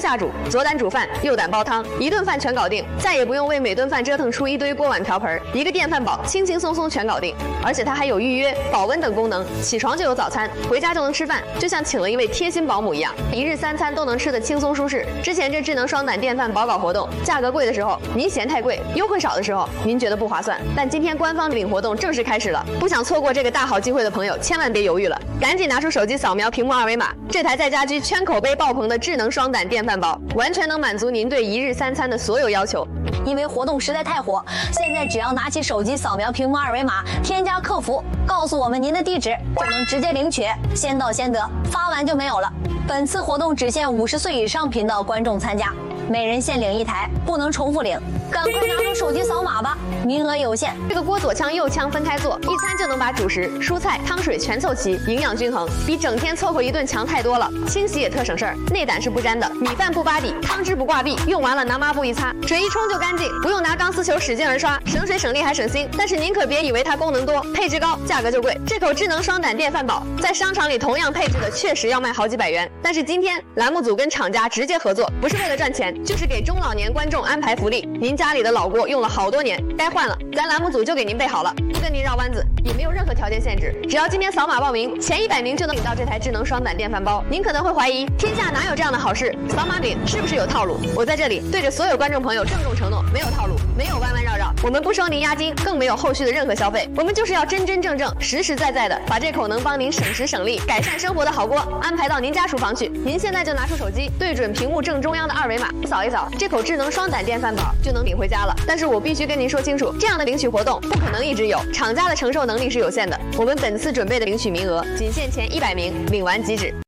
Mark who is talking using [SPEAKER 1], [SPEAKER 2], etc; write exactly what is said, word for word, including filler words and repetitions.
[SPEAKER 1] 下煮，左胆煮饭，右胆煲汤，一顿饭全搞定，再也不用为每顿饭折腾出一堆锅碗瓢盆，一个电饭煲轻轻松松全搞定。而且它还有预约、保温等功能，起床就有早餐，回家就能吃饭，就像请了一位贴心保姆一样，一日三餐都能吃得轻松舒适。之前这智能双胆电饭煲搞活动，价格贵的时候您嫌太贵，优惠少的时候您觉得不划算，但今天官方领活动正式开始了，不想错过这个大好机会的朋友千万别犹豫了，赶紧拿出手机扫描屏幕二维码，这台在家居圈口碑爆棚的智能双胆电饭煲，完全能满足您对一日三餐的所有要求。
[SPEAKER 2] 因为活动实在太火，现在只要拿起手机扫描屏幕二维码，添加客服，告诉我们您的地址，就能直接领取，先到先得，发完就没有了。本次活动只限五十岁以上频道观众参加，每人限领一台，不能重复领，赶快拿出手机扫码吧，名额有限。
[SPEAKER 1] 这个锅左枪右枪分开做，一餐就能把主食、蔬菜、汤水全凑齐，营养均衡，比整天凑合一顿强太多了。清洗也特省事儿，内胆是不粘的，米饭不扒底，汤汁不挂壁，用完了拿抹布一擦，水一冲就干净，不用拿钢丝球使劲儿刷，省水省力还省心。但是您可别以为它功能多、配置高、价格就贵，这口智能双胆电饭煲在商场里同样配置的确实要卖好几百元，但是今天栏目组跟厂家直接合作，不是为了赚钱，就是给中老年观众安排福利。您家里的老锅用了好多年，该换了，咱栏目组就给您备好了，不跟您绕弯子，也没有任何条件限制，只要今天扫码报名，前一百名就能领到这台智能双胆电饭煲。您可能会怀疑，天下哪有这样的好事？扫码领是不是有套路？我在这里对着所有观众朋友郑重承诺，没有套路，没有弯弯绕绕，我们不收您押金，更没有后续的任何消费，我们就是要真真正正、实实在在的把这口能帮您省时省力、改善生活的好锅安排到您家厨房去。您现在就拿出手机，对准屏幕正中央的二维码，扫一扫，这口智能双胆电饭煲就能领回家了。但是我必须跟您说清楚，这样的领取活动不可能一直有，厂家的承受能力是有限的。我们本次准备的领取名额仅限前一百名，领完即止。